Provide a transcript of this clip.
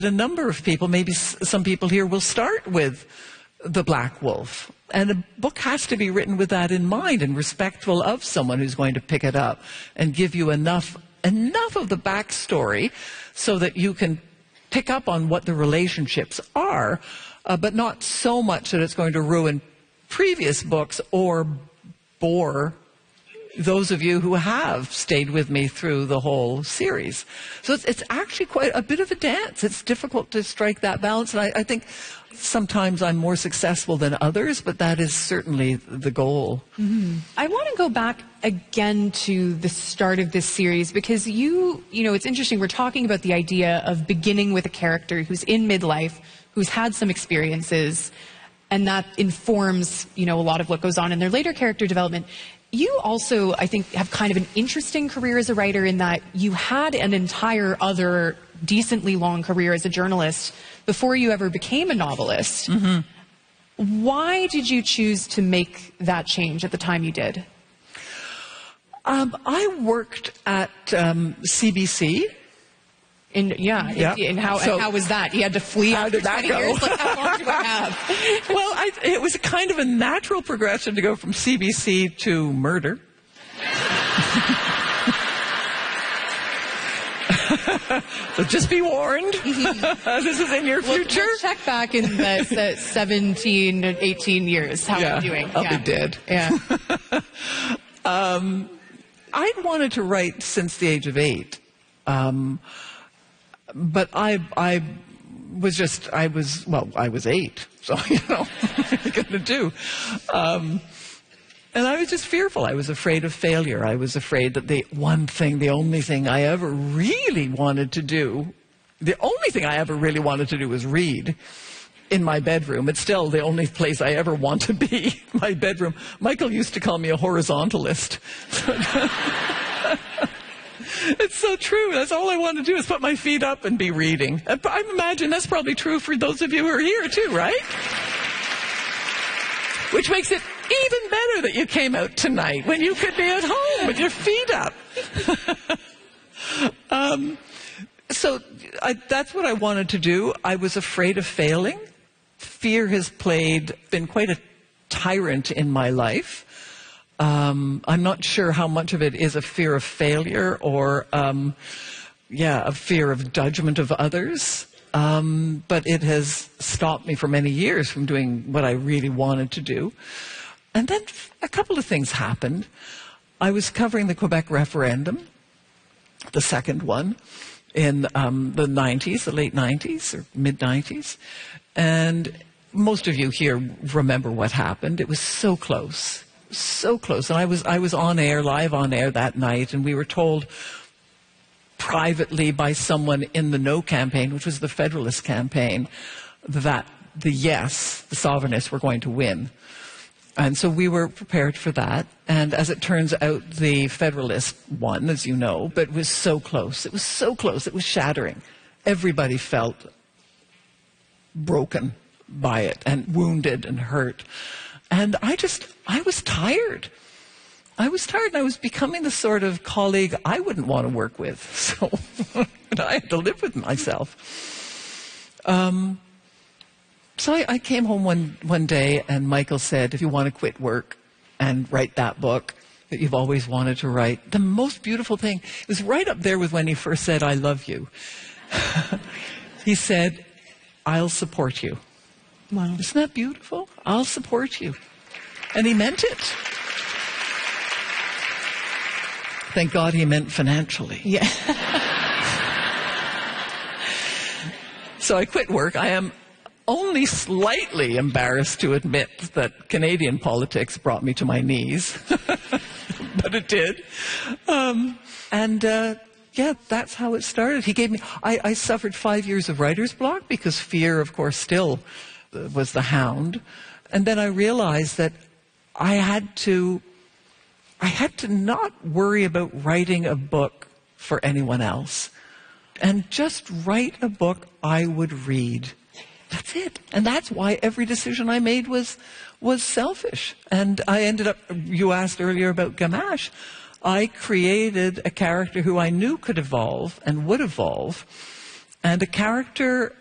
A number of people, maybe some people here, will start with The Black Wolf. And a book has to be written with that in mind and respectful of someone who's going to pick it up and give you enough of the backstory so that you can pick up on what the relationships are, but not so much that it's going to ruin previous books or bore those of you who have stayed with me through the whole series. So it's actually quite a bit of a dance. It's difficult to strike that balance, and I think sometimes I'm more successful than others, but that is certainly the goal. Mm-hmm. I want to go back again to the start of this series, because you know, it's interesting, we're talking about the idea of beginning with a character who's in midlife, who's had some experiences, and that informs, you know, a lot of what goes on in their later character development. You also, I think, have kind of an interesting career as a writer in that you had an entire other decently long career as a journalist before you ever became a novelist. Mm-hmm. Why did you choose to make that change at the time you did? I worked at CBC. And how was that? You had to flee how after did that 20 go? years? Like, how long do I have? Well, it was kind of a natural progression to go from CBC to murder. So just be warned. This is in your future. We'll check back in the 17, 18 years. How are you doing? I'll be dead. Yeah. I'd wanted to write since the age of 8. But I was 8, so, you know, what are you going to do? And I was just fearful. I was afraid of failure. I was afraid that the only thing I ever really wanted to do was read in my bedroom. It's still the only place I ever want to be, my bedroom. Michael used to call me a horizontalist. It's so true. That's all I want to do is put my feet up and be reading. I imagine that's probably true for those of you who are here too, right? Which makes it even better that you came out tonight when you could be at home with your feet up. That's what I wanted to do. I was afraid of failing. Fear has been quite a tyrant in my life. I'm not sure how much of it is a fear of failure or, a fear of judgment of others. But it has stopped me for many years from doing what I really wanted to do. And then a couple of things happened. I was covering the Quebec referendum, the second one, in the 90s, the late 90s or mid-90s. And most of you here remember what happened. It was so close. So close. And I was on air, live on air that night, and we were told privately by someone in the No campaign, which was the Federalist campaign, that the Sovereignists were going to win. And so we were prepared for that. And as it turns out, the Federalist won, as you know, but it was so close. It was so close. It was shattering. Everybody felt broken by it and wounded and hurt. And I was tired. I was tired, and I was becoming the sort of colleague I wouldn't want to work with. So I had to live with myself. So I came home one day, and Michael said, if you want to quit work and write that book that you've always wanted to write, the most beautiful thing, it was right up there with when he first said, I love you. He said, I'll support you. Wow. Isn't that beautiful? I'll support you. And he meant it. Thank God he meant financially. Yeah. So I quit work. I am only slightly embarrassed to admit that Canadian politics brought me to my knees. But it did. That's how it started. He gave me, I suffered 5 years of writer's block because fear, of course, still was the hound. And then I realized that I had to not worry about writing a book for anyone else. And just write a book I would read. That's it. And that's why every decision I made was selfish. And I ended up, you asked earlier about Gamache. I created a character who I knew could evolve and would evolve. And a character